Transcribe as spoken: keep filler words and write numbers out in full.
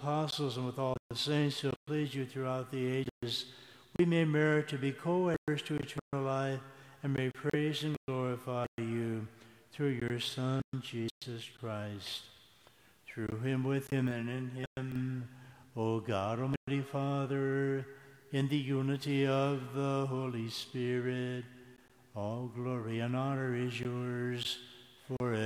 apostles and with all the saints who have pleased you throughout the ages, we may merit to be co-heirs to eternal life and may praise and glorify you through your Son, Jesus Christ. Through him, with him, and in him, O God, Almighty Father, in the unity of the Holy Spirit, all glory and honor is yours forever.